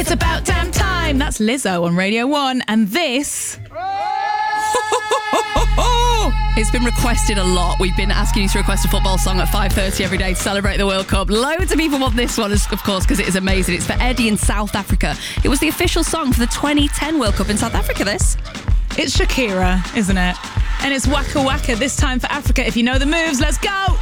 It's about damn time. That's Lizzo on Radio 1. And this... It's been requested a lot. We've been asking you to request a football song at 5:30 every day to celebrate the World Cup. Loads of people want this one, of course, because it is amazing. It's for Eddie in South Africa. It was the official song for the 2010 World Cup in South Africa, this. It's Shakira, isn't it? And it's Waka Waka, this time for Africa. If you know the moves, let's go!